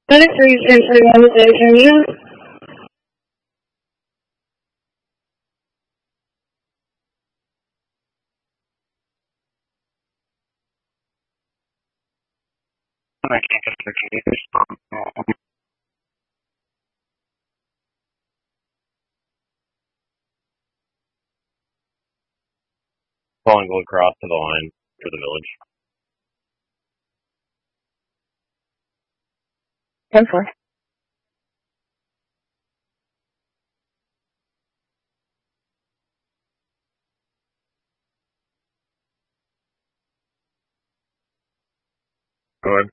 I can't get the keys. Calling go across to the line for the village. 10-4. Go ahead.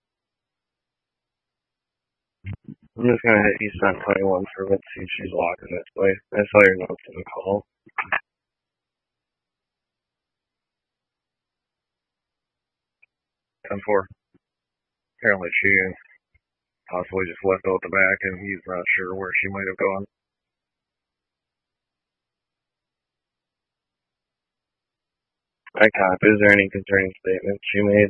I'm just gonna hit East on 21 for let's see if she's walking this way. I saw your notes in the call. 10-4. Apparently she possibly just left out the back and he's not sure where she might have gone. I cop. Is there any concerning statements she made?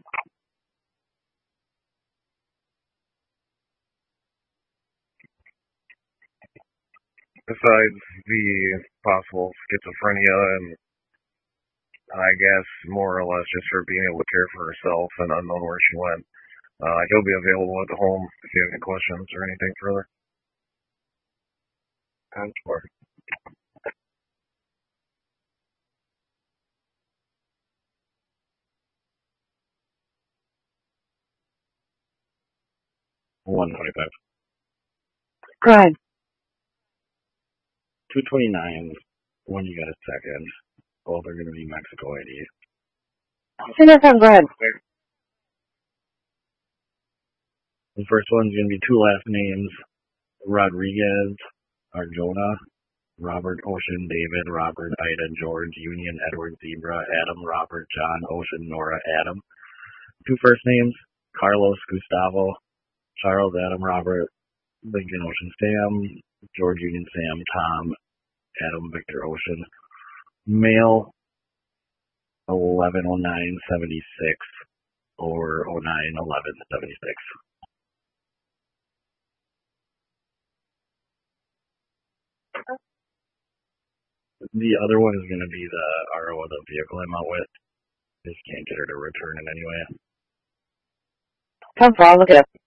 Besides the possible schizophrenia and I guess more or less just her being able to care for herself and unknown where she went. He'll be available at the home if you have any questions or anything further. 10-4. $125. Go ahead. 229. When you got a second. Both are going to be Mexico IDs. Go ahead. The first one's going to be two last names. Rodriguez, Arjona, Robert, Ocean, David, Robert, Ida, George, Union, Edward, Zebra, Adam, Robert, John, Ocean, Nora, Adam. Two first names, Carlos, Gustavo, Charles, Adam, Robert, Lincoln, Ocean, Sam, George, Union, Sam, Tom, Adam, Victor, Ocean. Male, 110976 or 091176. The other one is going to be the RO of the vehicle I'm out with. Just can't get her to return in any way. 10-4. I'll look it up.